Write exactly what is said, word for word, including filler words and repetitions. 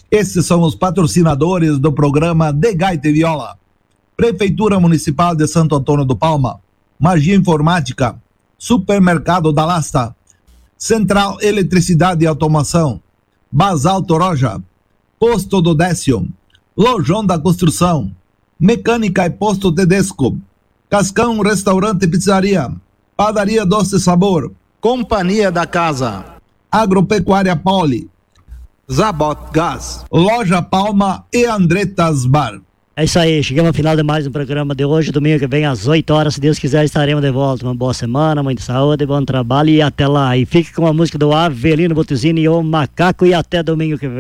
Esses são os patrocinadores do programa De Gaita e Viola. Prefeitura Municipal de Santo Antônio do Palma, Magia Informática, Supermercado da Lasta, Central Eletricidade e Automação, Basalto Roja, Posto do Décio, Lojão da Construção, Mecânica e Posto Tedesco, Cascão Restaurante e Pizzaria, Padaria Doce Sabor, Companhia da Casa, Agropecuária Poli, Zabot Gás, Loja Palma e Andretas Bar. É isso aí, chegamos ao final de mais um programa de hoje, domingo que vem às oito horas, se Deus quiser estaremos de volta. Uma boa semana, muita saúde, bom trabalho e até lá. E fique com a música do Avelino Botezini e o Macaco e até domingo que vem.